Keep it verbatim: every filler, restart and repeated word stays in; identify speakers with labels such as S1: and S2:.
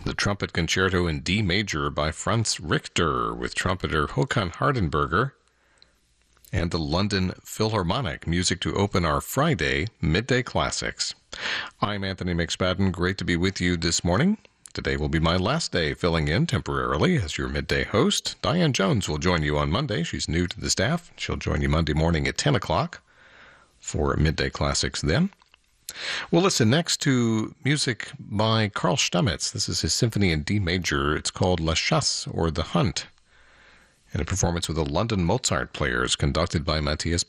S1: the Trumpet Concerto in D Major by Franz Richter with trumpeter Håkan Hardenberger, and the London Philharmonic, music to open our Friday Midday Classics. I'm Anthony McSpadden. Great to be with you this morning. Today will be my last day filling in temporarily as your midday host. Diane Jones will join you on Monday. She's new to the staff. She'll join you Monday morning at ten o'clock for Midday Classics then. We'll listen next to music by Carl Stamitz. This is his symphony in D major. It's called La Chasse, or The Hunt, in a performance with the London Mozart Players conducted by Matthias